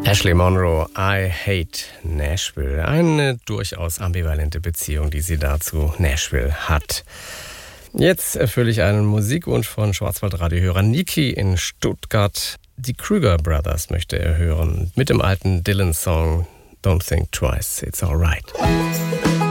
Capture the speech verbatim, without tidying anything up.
Ashley Monroe, I Hate Nashville. Eine durchaus ambivalente Beziehung, die sie da zu Nashville hat. Jetzt erfülle ich einen Musikwunsch von Schwarzwaldradio-Hörer Niki in Stuttgart. Die Krüger Brothers möchte er hören mit dem alten Dylan-Song Don't Think Twice, It's Alright.